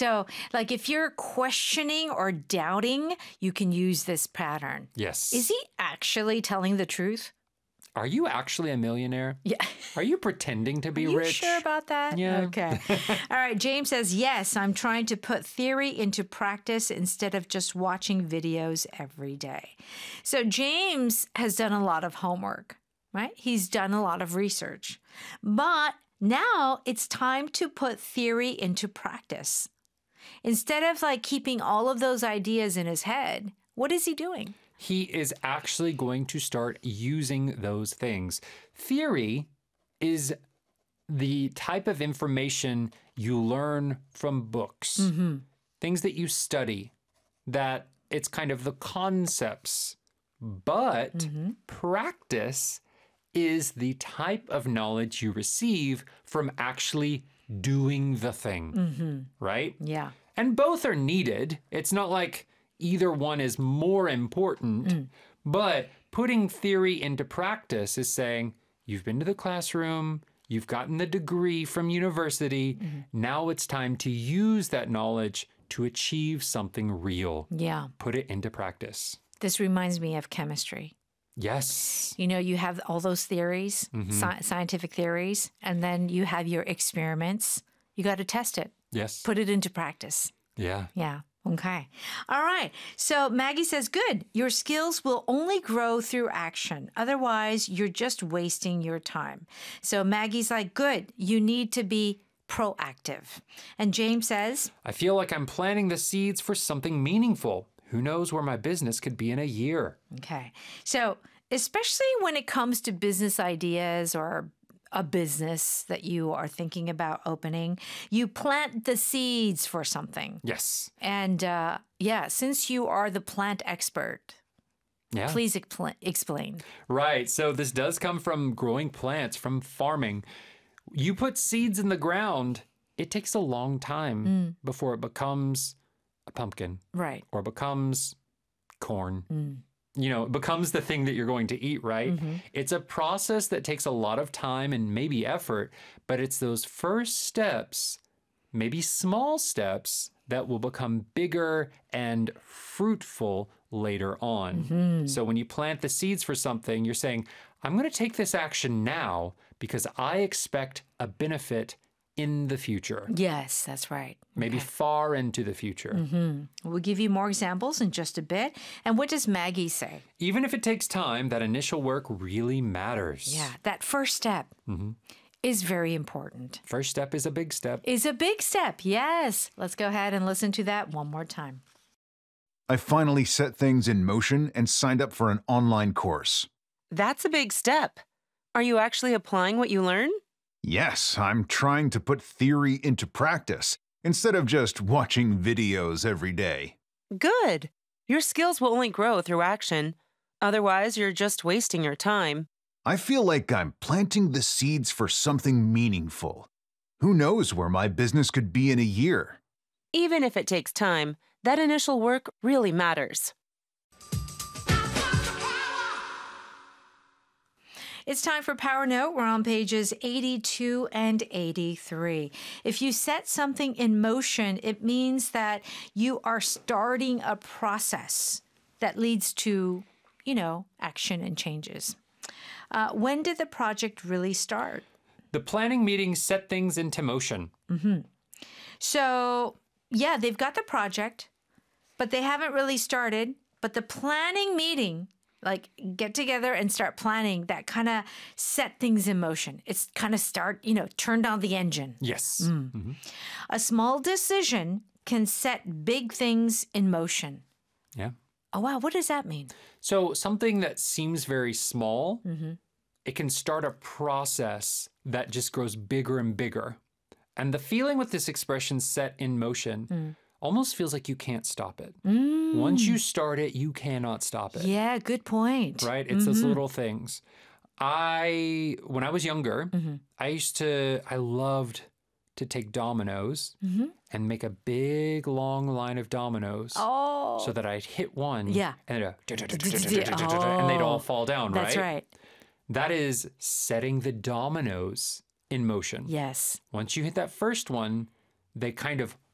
So, like, if you're questioning or doubting, you can use this pattern. Yes. Is he actually telling the truth? Are you actually a millionaire? Yeah. Are you pretending to be Are you rich? sure about that? Yeah. Okay. All right. James says, yes, I'm trying to put theory into practice instead of just watching videos every day. So James has done a lot of homework, right? He's done a lot of research. But now it's time to put theory into practice. Instead of like keeping all of those ideas in his head, what is he doing? He is actually going to start using those things. Theory is the type of information you learn from books, things that you study, that it's kind of the concepts. But practice is the type of knowledge you receive from actually doing the thing, right? Yeah. And both are needed. It's not like either one is more important, but putting theory into practice is saying, you've been to the classroom, you've gotten the degree from university, now it's time to use that knowledge to achieve something real. Yeah. Put it into practice. This reminds me of chemistry. Yes. You know, you have all those theories, scientific theories, and then you have your experiments. You got to test it, Yes. put it into practice. Yeah. Yeah. Okay. All right. So Maggie says, good. Your skills will only grow through action. Otherwise, you're just wasting your time. So Maggie's like, good. You need to be proactive. And James says, I feel like I'm planting the seeds for something meaningful. Who knows where my business could be in a year? okay. So especially when it comes to business ideas or a business that you are thinking about opening, you plant the seeds for something. Yes. And yeah, since you are the plant expert, Yeah. please explain. Right. So this does come from growing plants, from farming. You put seeds in the ground, it takes a long time before it becomes a pumpkin Right. or becomes corn. You know, it becomes the thing that you're going to eat, right? It's a process that takes a lot of time and maybe effort, but it's those first steps, maybe small steps, that will become bigger and fruitful later on. So when you plant the seeds for something, you're saying, I'm going to take this action now because I expect a benefit in the future, Yes, that's right. maybe far into the future. We'll give you more examples in just a bit. And what does Maggie say? Even if it takes time, that initial work really matters. Yeah, that first step is very important. First step is a big step. Is a big step. Yes. Let's go ahead and listen to that one more time. I finally set things in motion and signed up for an online course. That's a big step. Are you actually applying what you learn? Yes, I'm trying to put theory into practice instead of just watching videos every day. Good. Your skills will only grow through action. Otherwise, you're just wasting your time. I feel like I'm planting the seeds for something meaningful. Who knows where my business could be in a year? Even if it takes time, that initial work really matters. It's time for Power Note. We're on pages 82 and 83. If you set something in motion, it means that you are starting a process that leads to, you know, action and changes. When did the project really start? The planning meeting set things into motion. So, yeah, they've got the project, but they haven't really started. But the planning meeting, like get together and start planning, that kind of set things in motion. It's kind of turn on the engine. Yes. A small decision can set big things in motion. Yeah. Oh, wow. What does that mean? So something that seems very small, it can start a process that just grows bigger and bigger. And the feeling with this expression, set in motion, almost feels like you can't stop it. Once you start it, you cannot stop it. Yeah, good point. Right? It's those little things. When I was younger, I loved to take dominoes and make a big long line of dominoes so that I'd hit one Yeah. and they'd all fall down, right? That's right. That is setting the dominoes in motion. Yes. Once you hit that first one, they kind of